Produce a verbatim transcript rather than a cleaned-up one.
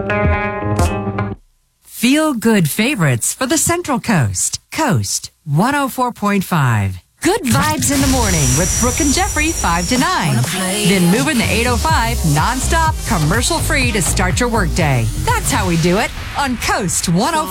Feel good favorites for the Central Coast. Coast one oh four point five. Good vibes in the morning with Brooke and Jeffrey, five to nine. Then moving the eight oh five nonstop, commercial free to start your workday. That's how we do it on Coast one oh four.